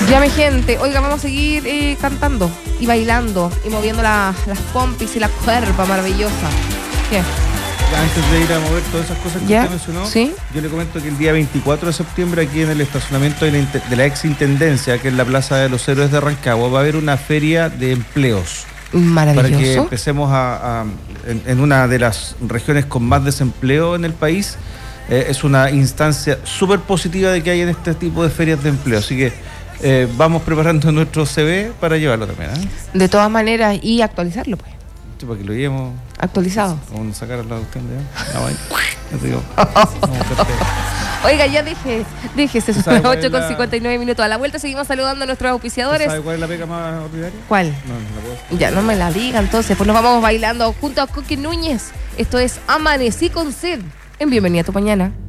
Ya, mi gente, oiga, vamos a seguir cantando y bailando y moviendo las pompis y la cuerpa maravillosa. ¿Qué? Antes de ir a mover todas esas cosas que usted mencionó, ¿sí? Yo le comento que el día 24 de septiembre aquí en el estacionamiento de la exintendencia, que es la Plaza de los Héroes de Rancagua, va a haber una feria de empleos. Maravilloso. Para que empecemos en una de las regiones con más desempleo en el país. Es una instancia súper positiva de que hay en este tipo de ferias de empleo. Así que vamos preparando nuestro CV para llevarlo también. De todas maneras, y actualizarlo, pues. Sí, para que lo llevemos actualizado. Vamos a sacar a la cuestión de Oiga, ya déjese, son las 8:59 minutos. A la vuelta seguimos saludando a nuestros auspiciadores. ¿Sabe cuál es la pega más ordinaria? ¿Cuál? No la puedo. Ya no me la diga, entonces. Pues nos vamos bailando junto a Coque Núñez. Esto es Amanecí con Sed. En Bienvenida a tu Mañana.